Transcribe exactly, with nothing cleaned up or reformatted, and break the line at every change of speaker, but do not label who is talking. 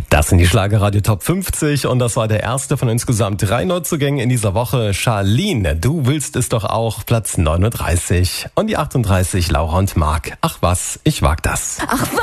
Das sind die Schlagerradio Top fünfzig und das war der erste von insgesamt drei Neuzugängen in dieser Woche. Charlene, du willst es doch auch, Platz neununddreißig. Und die achtunddreißig, Laura und Marc. Ach was, ich wag das.
Ach